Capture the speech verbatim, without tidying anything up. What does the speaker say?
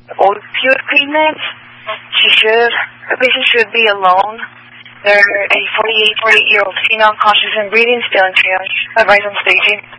opioid treatment. She should, the patient should be alone. They're a forty-eight, forty-eight-year-old female, conscious and breathing, still in triage. Advice on staging.